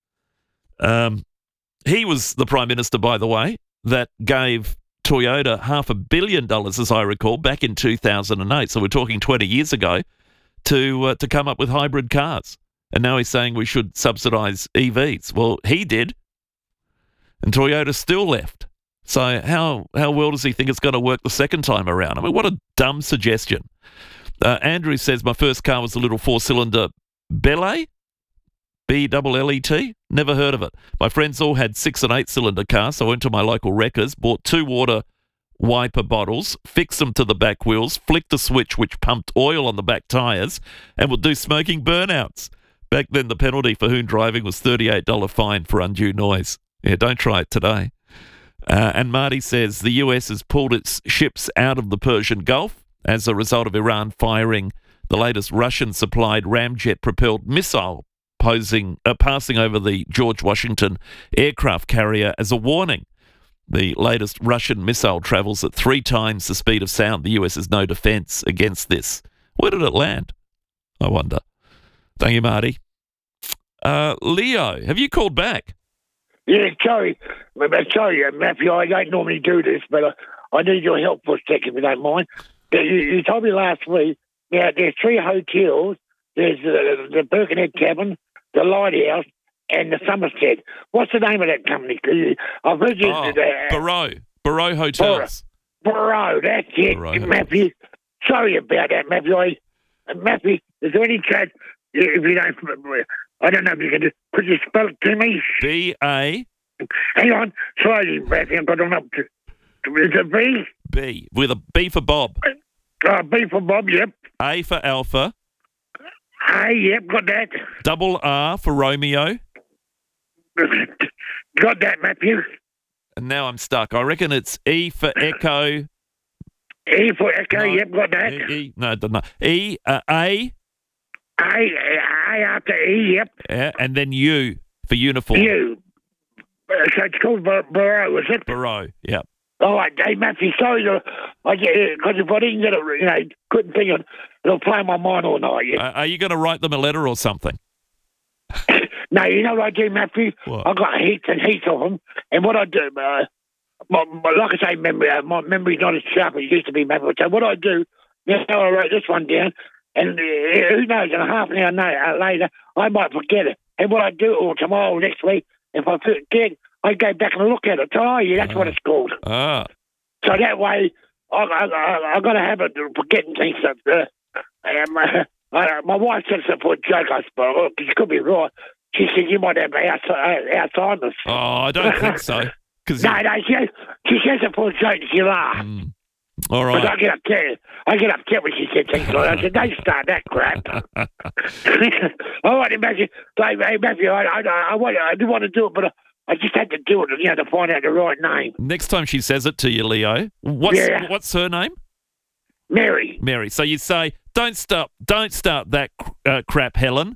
He was the Prime Minister, by the way, that gave Toyota $500 million, as I recall, back in 2008. So we're talking 20 years ago to come up with hybrid cars. And now he's saying we should subsidise EVs. Well, he did, and Toyota still left. So how well does he think it's going to work the second time around? I mean, what a dumb suggestion. Andrew says, my first car was a little four-cylinder Bellet, B-double-L-E-T. Never heard of it. My friends all had 6- and 8-cylinder cars, so I went to my local wreckers, bought 2 water wiper bottles, fixed them to the back wheels, flicked a switch which pumped oil on the back tyres, and would do smoking burnouts. Back then, the penalty for hoon driving was $38 fine for undue noise. Yeah, don't try it today. And Marty says the US has pulled its ships out of the Persian Gulf as a result of Iran firing the latest Russian-supplied ramjet-propelled missile passing over the George Washington aircraft carrier as a warning. The latest Russian missile travels at 3 times the speed of sound. The US has no defence against this. Where did it land? I wonder. Thank you, Marty. Leo, have you called back? Yeah, sorry, Matthew, I don't normally do this, but I need your help for a second, if you don't mind. You told me last week there's 3 hotels. There's the Birkenhead Cabin, the Lighthouse, and the Somerset. What's the name of that company? I've heard you... Barrow Hotels. Barrow, that's it, Barrow Matthew. Sorry about that, Matthew. Matthew, is there any chance, if you don't... I don't know if you can just... Could you spell it to me? B-A... Hang on, slowly, Matthew. I've got them up to... Is it B? B, with a B for Bob. B for Bob, yep. A for Alpha. A, yep, got that. Double R for Romeo. Got that, Matthew. And now I'm stuck. I reckon it's E for Echo. E for Echo, yep, got that. E, A. A after E, yep. Yeah, and then U for uniform. U. So it's called Barrow, is it? Barrow, yep. All right, hey, Matthew, sorry, because if I didn't get it, couldn't think of it, it'll play in my mind all night. Yeah? Are you going to write them a letter or something? No, you know what I do, Matthew? What? I've got heaps and heaps of them, and what I do, like I say, my memory's not as sharp as it used to be, Matthew. So what I do, I wrote this one down, and who knows, in a half an hour later, I might forget it. And what I do, or tomorrow, next week, if I forget, I go back and look at it. Oh, yeah, that's what it's called. Ah. So that way, I got to have it forgetting things. My wife said it for a joke, I suppose. She could be right. She said you might have Alzheimer's. Oh, I don't think so. No, she says it for a joke and she laughs. All right. But I get upset when she said things like that. I said, don't start that crap. All right, Matthew. Hey, Matthew, I didn't want to do it, but I just had to do it, to find out the right name. Next time she says it to you, Leo, what's her name? Mary. Mary. So you say, don't start that crap, Helen.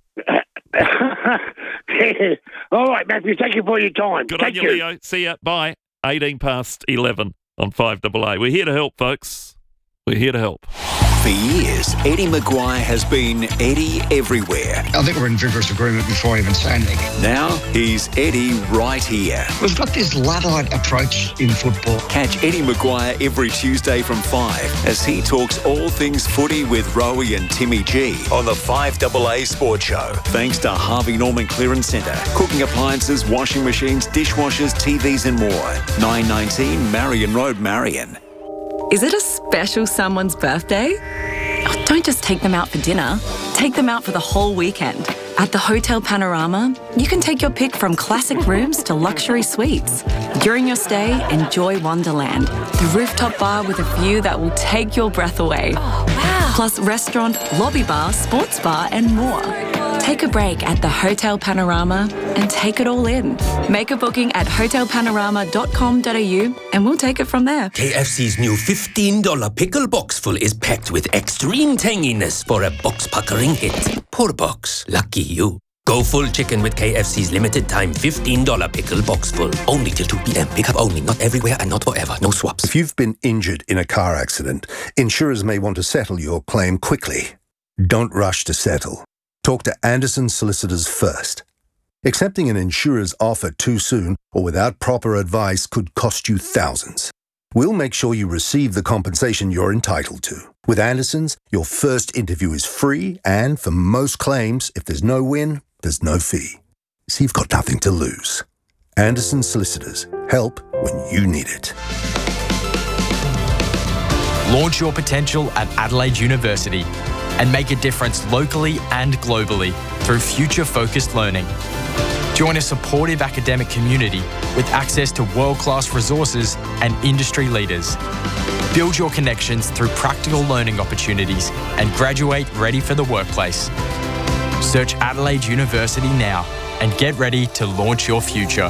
All right, Matthew, thank you for your time. Good on you, Leo. See ya. Bye. 18 past 11 on 5AA. We're here to help, folks. We're here to help. For years, Eddie Maguire has been Eddie everywhere. I think we're in vigorous agreement before I even say anything. Now he's Eddie right here. We've got this Luddite approach in football. Catch Eddie Maguire every Tuesday from 5 as he talks all things footy with Rowie and Timmy G on the 5AA Sports Show. Thanks to Harvey Norman Clearance Centre. Cooking appliances, washing machines, dishwashers, TVs and more. 919 Marion Road, Marion. Is it a special someone's birthday? Oh, don't just take them out for dinner. Take them out for the whole weekend. At the Hotel Panorama, you can take your pick from classic rooms to luxury suites. During your stay, enjoy Wonderland, the rooftop bar with a view that will take your breath away. Oh, wow. Plus restaurant, lobby bar, sports bar and more. Take a break at the Hotel Panorama and take it all in. Make a booking at hotelpanorama.com.au and we'll take it from there. KFC's new $15 pickle box full is packed with extreme tanginess for a box-puckering hit. Poor box. Lucky you. Go full chicken with KFC's limited time $15 pickle box full. Only till 2 p.m. Pick up only. Not everywhere and not forever. No swaps. If you've been injured in a car accident, insurers may want to settle your claim quickly. Don't rush to settle. Talk to Anderson Solicitors first. Accepting an insurer's offer too soon or without proper advice could cost you thousands. We'll make sure you receive the compensation you're entitled to. With Anderson's, your first interview is free, and for most claims, if there's no win, there's no fee. So you've got nothing to lose. Anderson Solicitors. Help when you need it. Launch your potential at Adelaide University and make a difference locally and globally through future-focused learning. Join a supportive academic community with access to world-class resources and industry leaders. Build your connections through practical learning opportunities and graduate ready for the workplace. Search Adelaide University now and get ready to launch your future.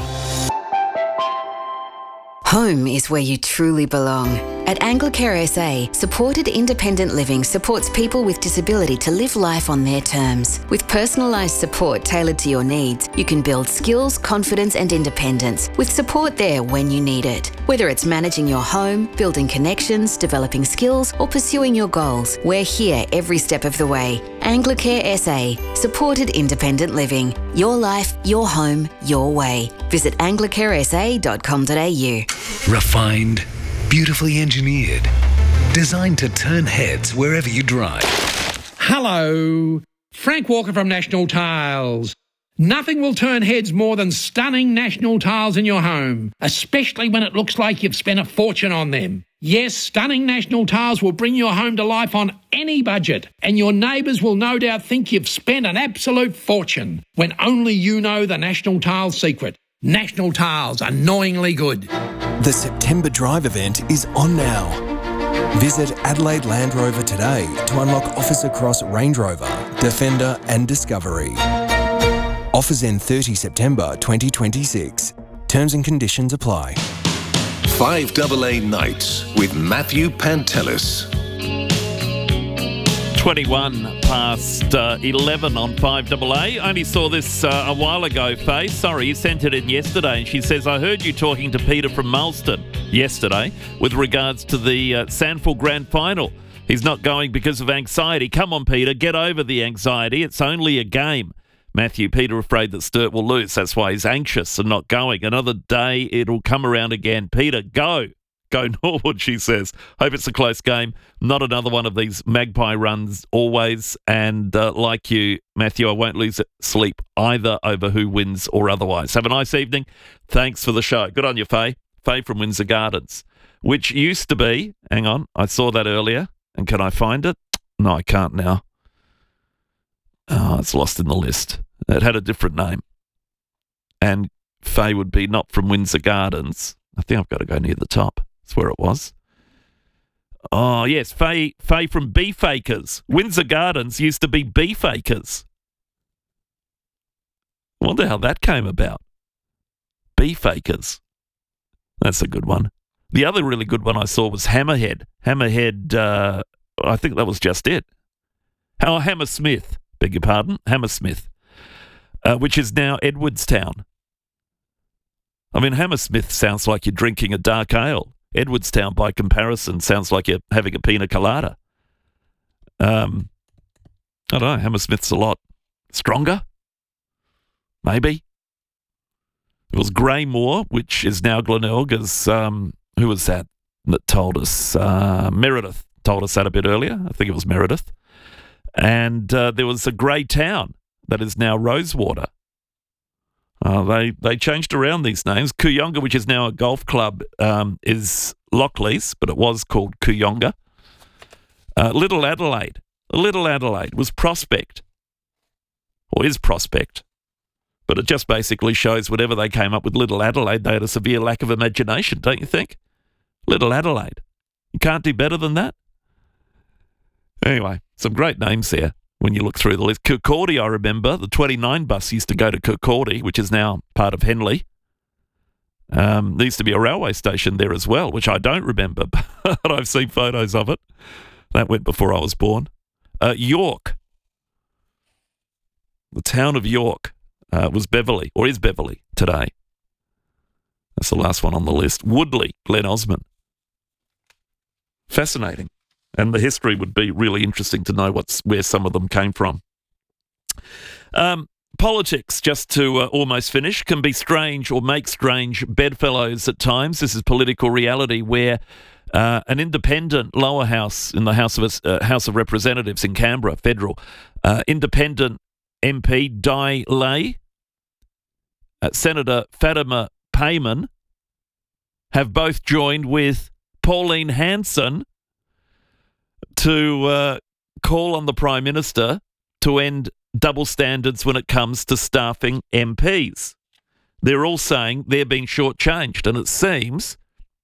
Home is where you truly belong. At Anglicare SA, supported independent living supports people with disability to live life on their terms. With personalised support tailored to your needs, you can build skills, confidence and independence, with support there when you need it. Whether it's managing your home, building connections, developing skills or pursuing your goals, we're here every step of the way. Anglicare SA, supported independent living. Your life, your home, your way. Visit anglicaresa.com.au. Refined, beautifully engineered, designed to turn heads wherever you drive. Hello, Frank Walker from National Tiles. Nothing will turn heads more than stunning National Tiles in your home, especially when it looks like you've spent a fortune on them. Yes, stunning National Tiles will bring your home to life on any budget, and your neighbours will no doubt think you've spent an absolute fortune, when only you know the National Tiles secret. National Tiles, annoyingly good. The September Drive event is on now. Visit Adelaide Land Rover today to unlock offers across Range Rover, Defender and Discovery. Offers end 30 September 2026. Terms and conditions apply. 5AA Nights with Matthew Pantelis. 21 past 11 on 5AA. I only saw this a while ago, Faye. Sorry, you sent it in yesterday. And she says, I heard you talking to Peter from Marsden yesterday with regards to the Sandford Grand Final. He's not going because of anxiety. Come on, Peter, get over the anxiety. It's only a game. Matthew, Peter afraid that Sturt will lose. That's why he's anxious and not going. Another day, it'll come around again. Peter, go. Go Norwood, she says. Hope it's a close game. Not another one of these magpie runs always. And like you, Matthew, I won't lose sleep either over who wins or otherwise. Have a nice evening. Thanks for the show. Good on you, Faye. Faye from Windsor Gardens, which used to be, hang on, I saw that earlier. And can I find it? No, I can't now. Oh, it's lost in the list. It had a different name. And Faye would be not from Windsor Gardens. I think I've got to go near the top. That's where it was. Oh, yes, Faye from Beefacres. Windsor Gardens used to be Beefacres. I wonder how that came about. Beefacres. That's a good one. The other really good one I saw was Hammerhead. Hammerhead, I think that was just it. Hammersmith, beg your pardon, Hammersmith, which is now Edwardstown. I mean, Hammersmith sounds like you're drinking a dark ale. Edwardstown, by comparison, sounds like you're having a pina colada. I don't know, Hammersmith's a lot stronger, maybe. It was Greymore, which is now Glenelga's, who was that told us? Meredith told us that a bit earlier. I think it was Meredith. And there was a Grey Town that is now Rosewater. They changed around these names. Kooyonga, which is now a golf club, is Lockleys, but it was called Kooyonga. Little Adelaide. Little Adelaide was Prospect, or is Prospect. But it just basically shows whatever they came up with Little Adelaide, they had a severe lack of imagination, don't you think? Little Adelaide. You can't do better than that? Anyway, some great names there when you look through the list. Kirkordy, I remember. The 29 bus used to go to Kirkordy, which is now part of Henley. There used to be a railway station there as well, which I don't remember, but I've seen photos of it. That went before I was born. York. The town of York was Beverley, or is Beverley today. That's the last one on the list. Woodley, Glen Osmond. Fascinating. And the history would be really interesting to know where some of them came from. Politics, just to almost finish, can be strange or make strange bedfellows at times. This is political reality where an independent lower house in the House of Representatives in Canberra, federal, independent MP Dai Lay, Senator Fatima Payman have both joined with Pauline Hanson to call on the Prime Minister to end double standards when it comes to staffing MPs. They're all saying they're being shortchanged, and it seems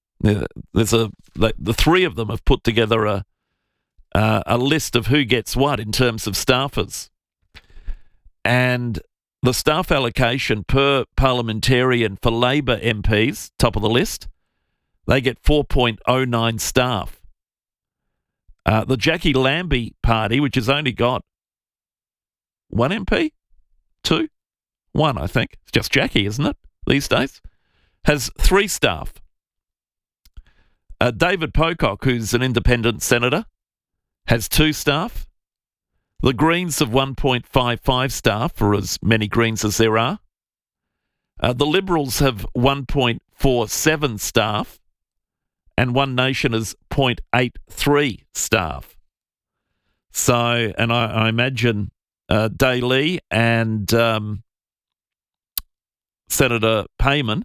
the three of them have put together a list of who gets what in terms of staffers. And the staff allocation per parliamentarian for Labor MPs, top of the list, they get 4.09 staff. The Jackie Lambie party, which has only got one MP? Two? One, I think. It's just Jackie, isn't it, these days? Has 3 staff. David Pocock, who's an independent senator, has 2 staff. The Greens have 1.55 staff, for as many Greens as there are. The Liberals have 1.47 staff. And One Nation is 0.83 staff. So, and I imagine Daly and Senator Payman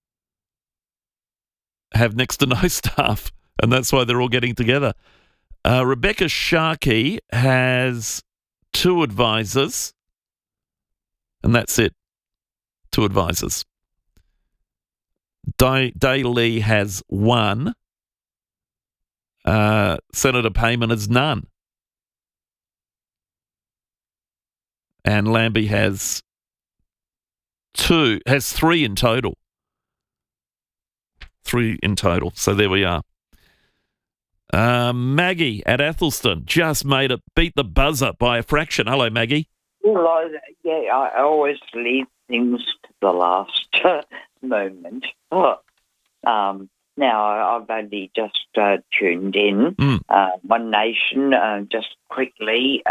have next to no staff, and that's why they're all getting together. Rebecca Sharkey has 2 advisors, and that's it. 2 advisors. Daly has 1. Senator Payman has none. And Lambie has 3 in total. 3 in total. So there we are. Maggie at Athelston just made it, beat the buzzer by a fraction. Hello, Maggie. Well, I always leave things to the last moment. Now, I've only just tuned in. One Nation, just quickly.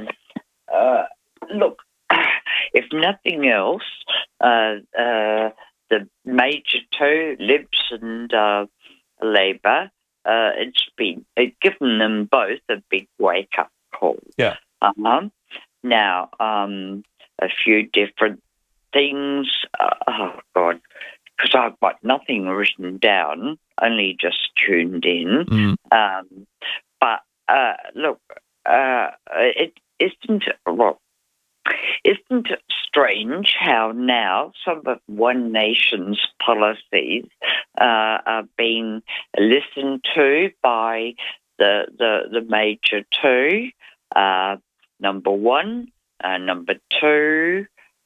Look, if nothing else, the major 2, Libs and Labor, it's given them both a big wake-up call. Yeah. Now, a few different things. Oh, God. Because I've got nothing written down, only just tuned in. But look, it isn't. Well, Isn't it strange how now some of One Nation's policies are being listened to by the major two? Number one, number two.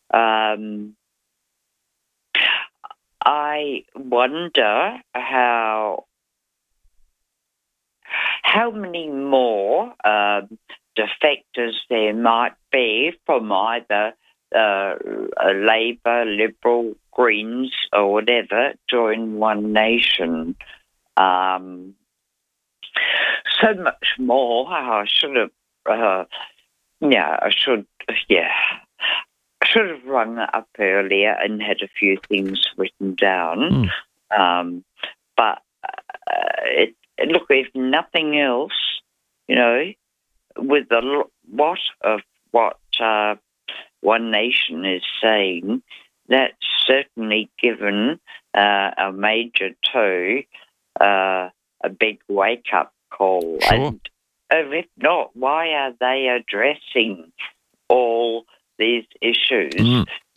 I wonder how many more defectors there might be from either Labour, Liberal, Greens or whatever join One Nation. So much more. I should have rung up earlier and had a few things written down. But look, if nothing else, with a lot of what One Nation is saying, that's certainly given a major two a big wake-up call. Sure. And if not, why are they addressing all these issues